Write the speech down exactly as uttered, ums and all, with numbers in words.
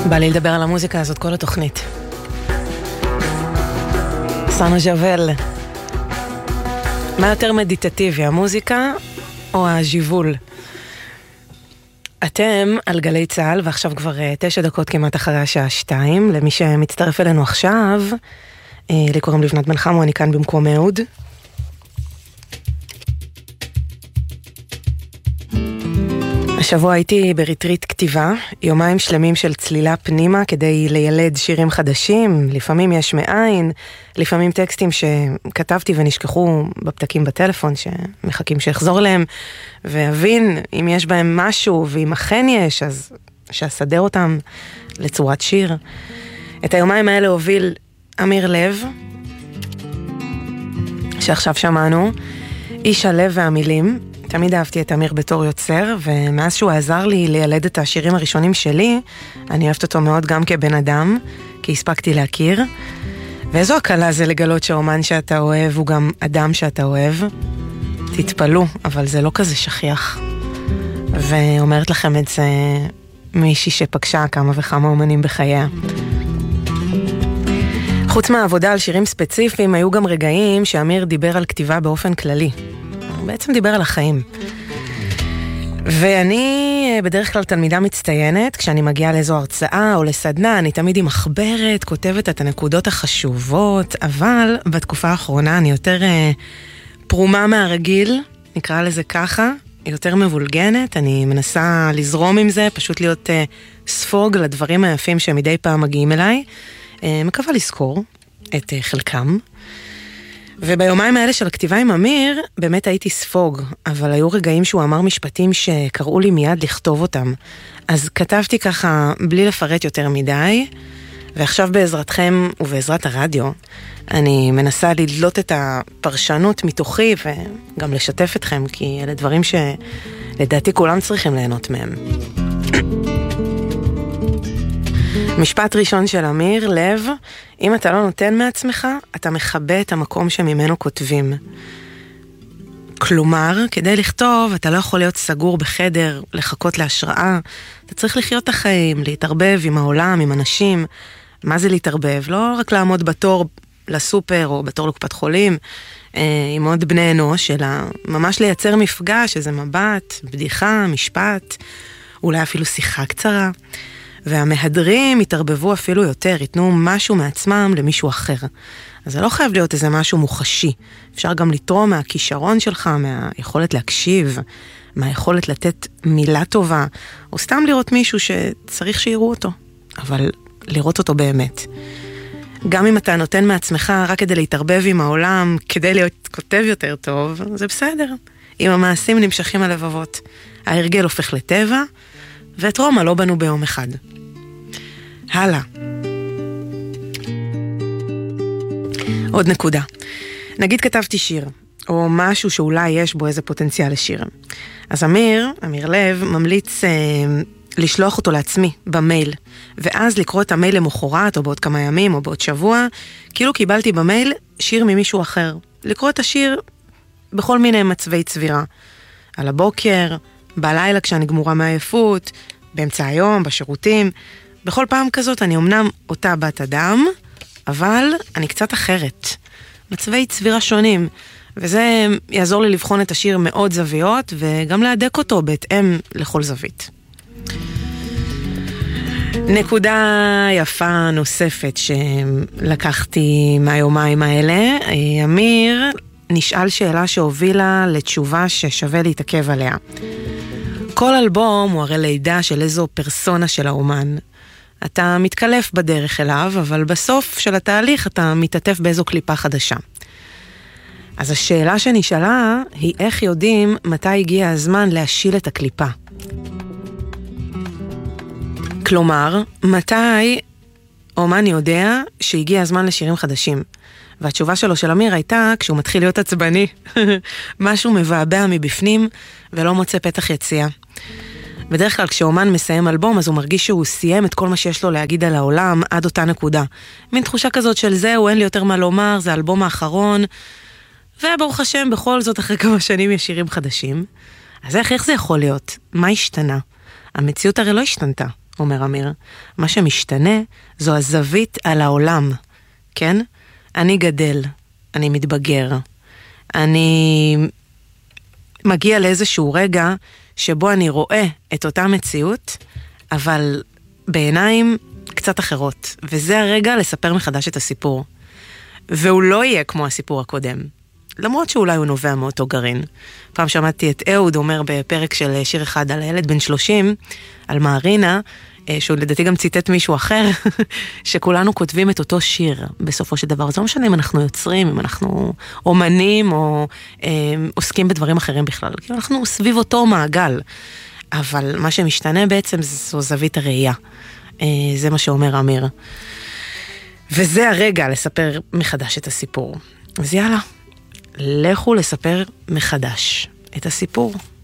בא לי לדבר על המוזיקה הזאת כל התוכנית. סאנו ז'וול. מה יותר מדיטטיבי, המוזיקה או הז'יבול? אתם על גלי צהל, ועכשיו כבר תשע דקות כמעט אחרי השעה שתיים. למי שמצטרף אלינו עכשיו, לי קוראים לבנת בן חמו, אני כאן במקום אהוד. השבוע הייתי בריטריט כתיבה, יומיים שלמים של צלילה פנימה כדי לילד שירים חדשים, לפעמים יש מאין, לפעמים טקסטים שכתבתי ונשכחו בפתקים בטלפון שמחכים שיחזור להם, ואבין אם יש בהם משהו, ואם אכן יש, אז שאסדר אותם לצורת שיר. את היומיים האלה הוביל אמיר לב, שעכשיו שמענו, איש הלב והמילים. תמיד אהבתי את אמיר בתור יוצר, ומאז שהוא עזר לי לילד את השירים הראשונים שלי, אני אוהבת אותו מאוד גם כבן אדם, כי הספקתי להכיר. ואיזו הקלה זה לגלות שהאומן שאתה אוהב הוא גם אדם שאתה אוהב. תתפלו, אבל זה לא כזה שכיח. ואומרת לכם את זה מישהי שפגשה כמה וכמה אומנים בחייה. חוץ מהעבודה על שירים ספציפיים, היו גם רגעים שאמיר דיבר על כתיבה באופן כללי. הוא בעצם דיבר על החיים. ואני בדרך כלל תלמידה מצטיינת, כשאני מגיעה לאיזו הרצאה או לסדנה, אני תמיד עם מחברת, כותבת את הנקודות החשובות, אבל בתקופה האחרונה אני יותר אה, פרומה מהרגיל, נקרא לזה ככה, יותר מבולגנת, אני מנסה לזרום עם זה, פשוט להיות אה, ספוג לדברים היפים שמדי פעם מגיעים אליי, אה, מקווה לזכור את אה, חלקם. וביומיים האלה של הכתיבה עם אמיר, באמת הייתי ספוג, אבל היו רגעים שהוא אמר משפטים שקראו לי מיד לכתוב אותם. אז כתבתי ככה בלי לפרט יותר מדי, ועכשיו בעזרתכם ובעזרת הרדיו, אני מנסה לדלות את הפרשנות מתוכי, וגם לשתף אתכם, כי אלה דברים שלדעתי כולם צריכים ליהנות מהם. משפט ראשון של אמיר לב, אם אתה לא נותן מעצמך, אתה מכבה את המקום שממנו כותבים. כלומר, כדי לכתוב, אתה לא יכול להיות סגור בחדר, לחכות להשראה. אתה צריך לחיות את החיים, להתערבב עם העולם, עם אנשים. מה זה להתערבב? לא רק לעמוד בתור לסופר או בתור לקופת חולים, עם עוד בני אנוש, אלא ממש לייצר מפגש, איזה מבט, בדיחה, משפט, אולי אפילו שיחה קצרה. והמהדרים יתערבבו אפילו יותר, ייתנו משהו מעצמם למישהו אחר. אז זה לא חייב להיות איזה משהו מוחשי. אפשר גם לתרום מהכישרון שלך, מהיכולת להקשיב, מהיכולת לתת מילה טובה, או סתם לראות מישהו שצריך שיראו אותו, אבל לראות אותו באמת. גם אם אתה נותן מעצמך רק כדי להתערבב עם העולם, כדי להיות כותב יותר טוב, זה בסדר. אם המעשים נמשכים הלבבות, ההרגל הופך לטבע, ואת רומא לא בנו ביום אחד. הלאה. עוד נקודה. נגיד כתבתי שיר, או משהו שאולי יש בו איזה פוטנציאל לשיר. אז אמיר, אמיר לב, ממליץ אה, לשלוח אותו לעצמי במייל, ואז לקרוא את המייל למחרת, או בעוד כמה ימים, או בעוד שבוע, כאילו קיבלתי במייל שיר ממישהו אחר. לקרוא את השיר בכל מיני מצבי צבירה. על הבוקר, בלילה כשאני גמורה מעייפות, באמצע היום, בשירותים. בכל פעם כזאת אני אמנם אותה בת אדם, אבל אני קצת אחרת. מצבי צבירה שונים. וזה יעזור לי לבחון את השיר מאוד זוויות, וגם להדק אותו בהתאם לכל זווית. נקודה יפה נוספת שלקחתי מהיומיים האלה. אמיר נשאל שאלה שהובילה לתשובה ששווה להתעכב עליה. כל אלבום הוא הרי לידה של איזו פרסונה של האומן. אתה מתקלף בדרך אליו, אבל בסוף של התהליך אתה מתעטף באיזו קליפה חדשה. אז השאלה שנשאלה היא איך יודעים מתי הגיע הזמן להשיל את הקליפה. כלומר, מתי אומן יודע שהגיע הזמן לשירים חדשים. והתשובה שלו של אמיר הייתה כשהוא מתחיל להיות עצבני. משהו מבעבע מבפנים ולא מוצא פתח יציאה. בדרך כלל כשאומן מסיים אלבום, אז הוא מרגיש שהוא סיים את כל מה שיש לו להגיד על העולם עד אותה נקודה. מין תחושה כזאת של זהו, אין לי יותר מה לומר, זה האלבום האחרון. וברוך השם, בכל זאת אחרי כמה שנים יש שירים חדשים. אז איך, איך זה יכול להיות? מה השתנה? המציאות הרי לא השתנתה. אומר אמיר. מה שמשתנה זו הזווית על העולם, כן? אני גדל, אני מתבגר, אני מגיע לאיזשהו רגע שבו אני רואה את אותה מציאות, אבל בעיניים קצת אחרות. וזה הרגע לספר מחדש את הסיפור. והוא לא יהיה כמו הסיפור הקודם. למרות שאולי הוא נובע מאותו גרעין. פעם שמעתי את אהוד אומר בפרק של שיר אחד על הילד בן שלושים, על מארינה, שהוא לדעתי גם ציטט מישהו אחר, שכולנו כותבים את אותו שיר בסופו של דבר. זה לא משנה אם אנחנו יוצרים, אם אנחנו אומנים או אה, עוסקים בדברים אחרים בכלל. כי אנחנו סביב אותו מעגל. אבל מה שמשתנה בעצם זו זווית הראייה. אה, זה מה שאומר אמיר. וזה הרגע לספר מחדש את הסיפור. אז יאללה, לכו לספר מחדש את הסיפור.